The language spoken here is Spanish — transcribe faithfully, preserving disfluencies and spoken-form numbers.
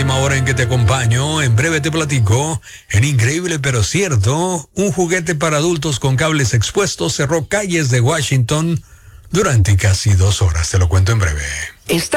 última hora en que te acompaño. En breve te platico. En increíble pero cierto, un juguete para adultos con cables expuestos cerró calles de Washington durante casi dos horas. Te lo cuento en breve. Está